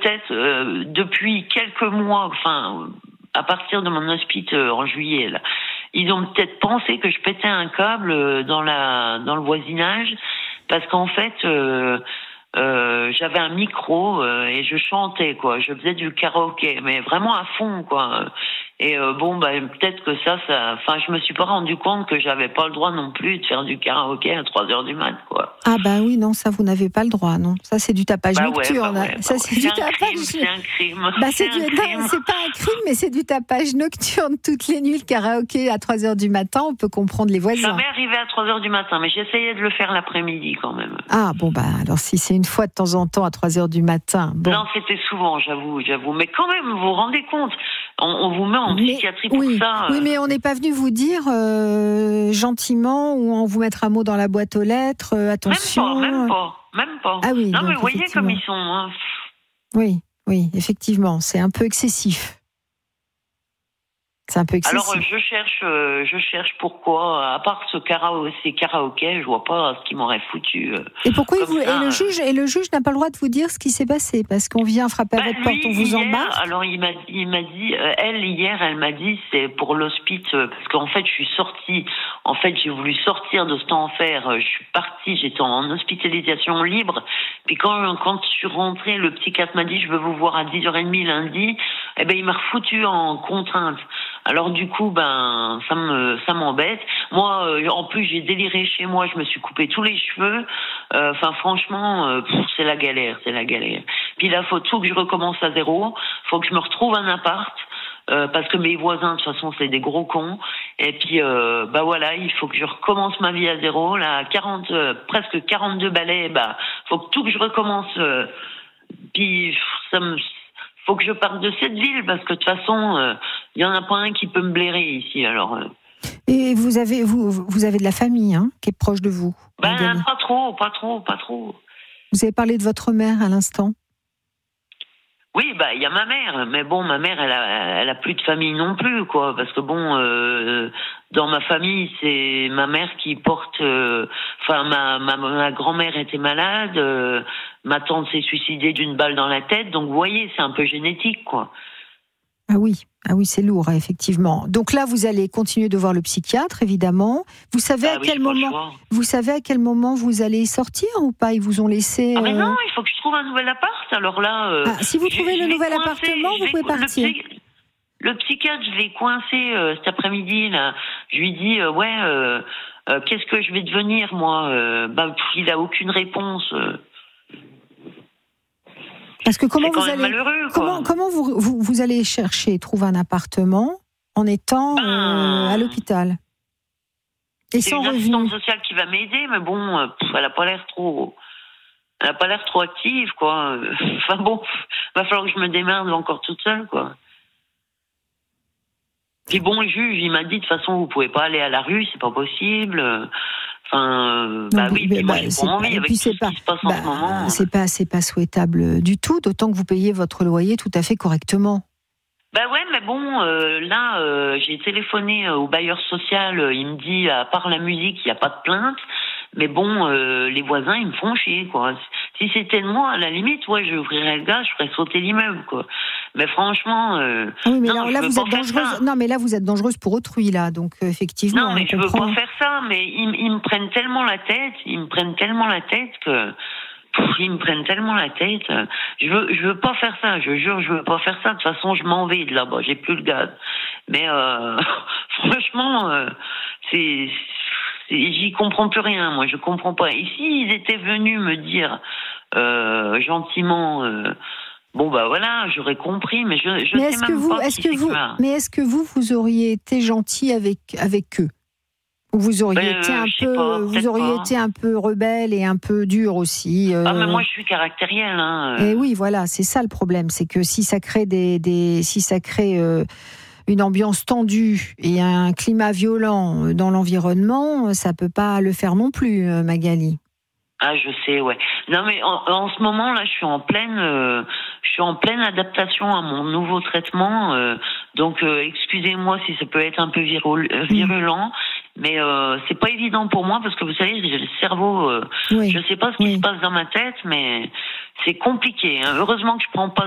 peut-être depuis quelques mois, enfin à partir de mon hospice en juillet, là, ils ont peut-être pensé que je pétais un câble dans le voisinage, parce qu'en fait j'avais un micro et je chantais, quoi. Je faisais du karaoké, mais vraiment à fond, quoi. Et peut-être que ça, enfin, je me suis pas rendu compte que j'avais pas le droit non plus de faire du karaoké à 3h du mat, quoi. Ah bah oui, non, ça vous n'avez pas le droit, non. Ça c'est du tapage nocturne. C'est un crime. C'est pas un crime, mais c'est du tapage nocturne toutes les nuits, le karaoké à 3h du matin. On peut comprendre les voisins. Ça m'est arrivé à 3h du matin, mais j'essayais de le faire l'après-midi quand même. Ah bon, bah alors si c'est une fois de temps en temps à 3h du matin. Bon. Non, c'était souvent, j'avoue. Mais quand même, vous vous rendez compte, on vous met en psychiatrie pour ça. Oui, mais on n'est pas venu vous dire gentiment, ou on vous mettre un mot dans la boîte aux lettres, attention. Même pas. Ah oui, non, donc, mais vous voyez comme ils sont. Hein. Oui, effectivement, c'est un peu excessif. C'est un peu excessif. Alors je cherche pourquoi, à part ces karaokés, je vois pas ce qui m'aurait foutu. Et pourquoi et le juge n'a pas le droit de vous dire ce qui s'est passé, parce qu'on vient frapper à votre porte, on vous embarque. Alors il m'a dit, elle m'a dit, c'est pour l'hospice, parce qu'en fait je suis sortie. En fait j'ai voulu sortir de cet enfer. Je suis partie, j'étais en hospitalisation libre. Puis quand je suis rentrée, le psychiatre m'a dit, je veux vous voir à 10h30 lundi. Eh ben il m'a refoutu en contrainte. Alors du coup, ça m'embête. Moi, en plus, j'ai déliré chez moi. Je me suis coupé tous les cheveux. Franchement, c'est la galère. Puis là, faut tout que je recommence à zéro. Faut que je me retrouve un appart. Parce que mes voisins, de toute façon, c'est des gros cons. Et puis, il faut que je recommence ma vie à zéro. Là, presque 42 balais. Faut que tout que je recommence. Puis, faut que je parte de cette ville, parce que de toute façon, il y en a pas un qui peut me blairer ici. Alors. Et vous avez de la famille, hein, qui est proche de vous. Pas trop. Vous avez parlé de votre mère à l'instant. Oui, il y a ma mère, mais bon, ma mère, elle a plus de famille non plus, quoi, parce que dans ma famille, c'est ma mère qui porte. Ma grand-mère était malade, ma tante s'est suicidée d'une balle dans la tête, donc vous voyez, c'est un peu génétique, quoi. Ah oui, c'est lourd, effectivement. Donc là, vous allez continuer de voir le psychiatre, évidemment. Vous savez à quel moment vous allez sortir ou pas? Ils vous ont laissé. Ah mais non, il faut que je trouve un nouvel appart. Alors là. Si vous trouvez le nouvel appartement, vous pouvez partir. Le psychiatre, je l'ai coincé cet après-midi. Là, je lui dis qu'est-ce que je vais devenir, moi? Il a aucune réponse. Parce que comment vous allez trouver un appartement en étant à l'hôpital et sans revenu? C'est une assistante sociale qui va m'aider, mais bon, elle a pas l'air trop active, quoi. Va falloir que je me démerde encore toute seule, quoi. Puis bon, le juge, il m'a dit, de toute façon, vous pouvez pas aller à la rue, c'est pas possible. Puis moi, j'ai pas envie avec ce qui se passe en ce moment. C'est pas souhaitable du tout, d'autant que vous payez votre loyer tout à fait correctement. Mais bon, là, j'ai téléphoné au bailleur social, il me dit, à part la musique, il n'y a pas de plainte. Mais bon, les voisins, ils me font chier, quoi. Si c'était de moi, à la limite, je ouvrirais le gaz, je ferais sauter l'immeuble, quoi. Mais franchement, oui, mais là vous êtes dangereuse. Non, mais là vous êtes dangereuse pour autrui, là. Donc effectivement. Non, mais je veux pas faire ça. Mais ils me prennent tellement la tête, que ils me prennent tellement la tête. Je veux pas faire ça. Je jure, je veux pas faire ça. De toute façon, je m'en vais de là-bas. J'ai plus le gaz. Mais franchement, j'y comprends plus rien. Moi, je comprends pas. Et s'ils étaient venus me dire gentiment. J'aurais compris, mais je sais même pas. Est-ce que vous auriez été gentil avec eux? Ou vous auriez été un peu rebelle et un peu dur aussi. Mais moi je suis caractérielle. Et oui, voilà, c'est ça le problème, c'est que si ça crée une ambiance tendue et un climat violent dans l'environnement, ça peut pas le faire non plus, Magali. Ah, je sais, ouais. Non, mais en ce moment là, je suis en pleine adaptation à mon nouveau traitement. Donc, excusez-moi si ça peut être un peu virulent, mais c'est pas évident pour moi parce que vous savez, j'ai le cerveau. Je sais pas ce qui se passe dans ma tête, mais c'est compliqué. Hein. Heureusement que je prends pas